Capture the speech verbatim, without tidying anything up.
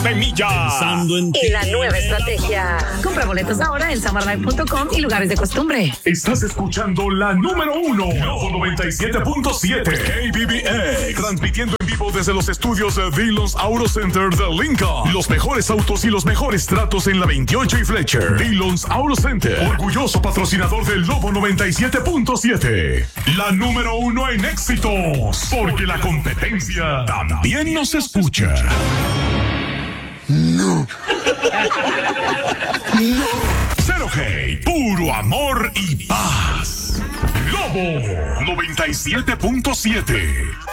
de millas. Pensando en Y la nueva estrategia. Compra boletos ahora en summer life punto com y lugares de costumbre. Estás escuchando la número uno, Globo noventa y siete punto siete, K B B X, transmitiendo en vivo desde los estudios de Dillon's Auto Center de Lincoln. Los mejores autos y los mejores tratos en la veintiocho y Fletcher. Dillon's Auto Center, orgulloso patrocinador del Globo noventa y siete punto siete. La número uno en éxitos, porque la competencia también nos escucha. No. No. Cero Hate, puro amor y paz. Globo noventa y siete punto siete.